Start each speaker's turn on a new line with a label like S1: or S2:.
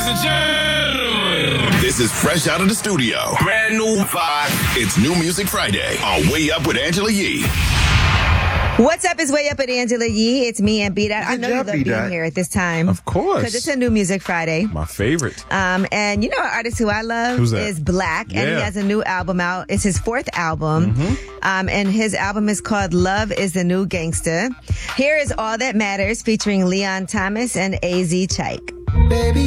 S1: and gentlemen.
S2: This is fresh out of the studio. Brand new vibe. It's New Music Friday on Way Up with Angela Yee.
S3: What's up? It's Way Up with Angela Yee. It's me and B-Dot. I know you love being here at this time.
S1: Of course.
S3: Because it's a New Music Friday.
S1: My favorite.
S3: And you know an artist who I love is Black. And he has a new album out. It's his fourth album. And his album is called Love is the New Gangster. Here is All That Matters featuring Leon Thomas and AZ Chike.
S4: Baby,